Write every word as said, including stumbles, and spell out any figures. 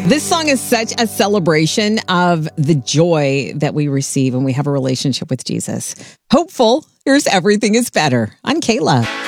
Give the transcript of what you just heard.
This song is such a celebration of the joy that we receive when we have a relationship with Jesus. Hopeful, here's Everything is Better. I'm Kayla.